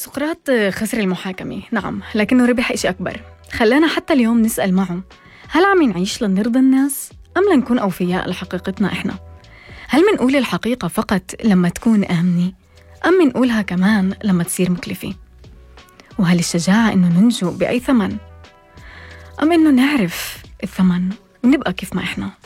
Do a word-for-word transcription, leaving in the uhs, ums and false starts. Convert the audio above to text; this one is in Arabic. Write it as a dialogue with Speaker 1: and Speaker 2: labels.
Speaker 1: سقراط خسر المحاكمة، نعم، لكنه ربح إشي أكبر. خلانا حتى اليوم نسأل معه: هل عم نعيش لنرضي الناس أم لنكون أوفياء لحقيقتنا إحنا؟ هل منقول الحقيقة فقط لما تكون آمنة أم منقولها كمان لما تصير مكلفة؟ وهل الشجاعة إنه ننجو بأي ثمن أم إنه نعرف الثمن ونبقى كيف ما إحنا؟